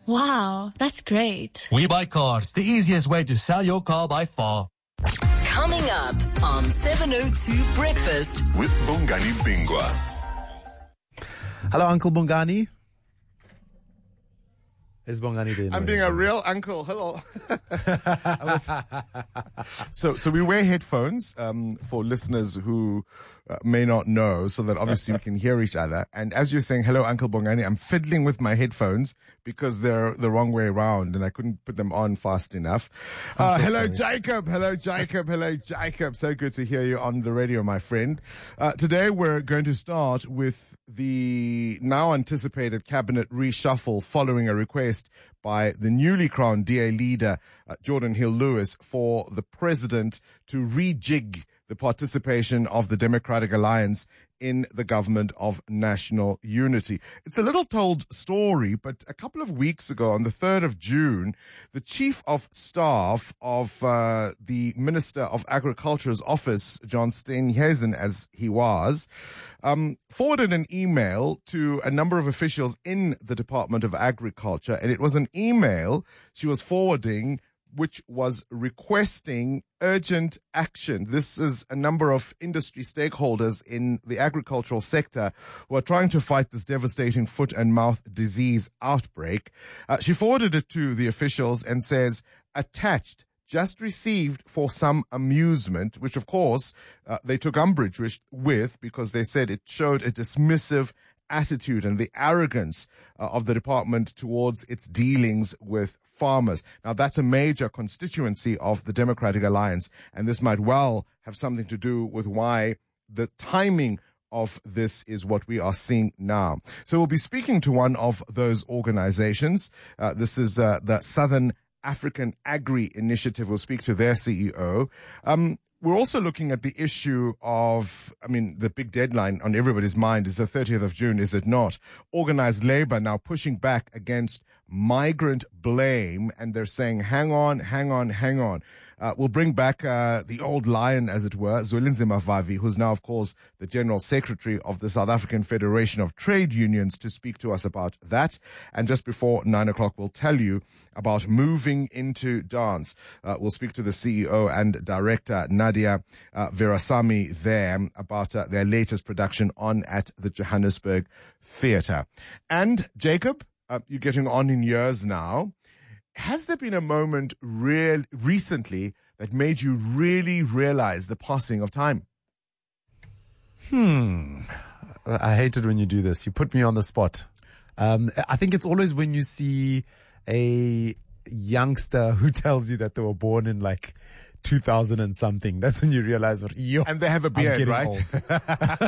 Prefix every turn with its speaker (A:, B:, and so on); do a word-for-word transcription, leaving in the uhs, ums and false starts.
A: Wow, that's great.
B: We Buy Cars, the easiest way to sell your car by far.
C: Coming up on seven oh two Breakfast
D: with Bongani Bingwa.
E: Hello, Uncle Bongani. Is Bongani there?
F: I'm being a real uncle. Hello. was, so, so we wear headphones um, for listeners who uh, may not know, so that obviously we can hear each other. And as you're saying, hello, Uncle Bongani, I'm fiddling with my headphones because they're the wrong way around, and I couldn't put them on fast enough. Uh, so hello, sorry. Jacob. Hello, Jacob. Hello, Jacob. So good to hear you on the radio, my friend. Uh, today we're going to start with the now anticipated cabinet reshuffle following a request by the newly crowned D A leader, uh, Jordan Hill-Lewis, for the president to rejig the participation of the Democratic Alliance in the government of national unity. It's a little told story, but a couple of weeks ago, on the third of June, the chief of staff of uh, the Minister of Agriculture's office, John Steenhuisen, as he was, um, forwarded an email to a number of officials in the Department of Agriculture, and it was an email she was forwarding which was requesting urgent action. This is a number of industry stakeholders in the agricultural sector who are trying to fight this devastating foot and mouth disease outbreak. Uh, she forwarded it to the officials and says, attached, just received for some amusement, which of course uh, they took umbrage with because they said it showed a dismissive attitude and the arrogance uh, of the department towards its dealings with farmers. Now, that's a major constituency of the Democratic Alliance, and this might well have something to do with why the timing of this is what we are seeing now. So we'll be speaking to one of those organizations. Uh, this is uh, the Southern African Agri Initiative. We'll speak to their C E O. Um, We're also looking at the issue of, I mean, the big deadline on everybody's mind is the thirtieth of June, is it not? Organized labor now pushing back against migrant blame, and they're saying, hang on, hang on, hang on. Uh, we'll bring back uh, the old lion, as it were, Zwelinzima Vavi, who's now, of course, the General Secretary of the South African Federation of Trade Unions, to speak to us about that. And just before nine o'clock, we'll tell you about moving into dance. Uh, we'll speak to the C E O and director, Nadia uh, Verasamy, there about uh, their latest production on at the Johannesburg Theatre. And, Jacob, uh, you're getting on in years now. Has there been a moment real recently that made you really realize the passing of time?
E: Hmm. I hate it when you do this. You put me on the spot. Um, I think it's always when you see a youngster who tells you that they were born in like two thousand and something. That's when you realize, yo,
F: and they have a beard, right?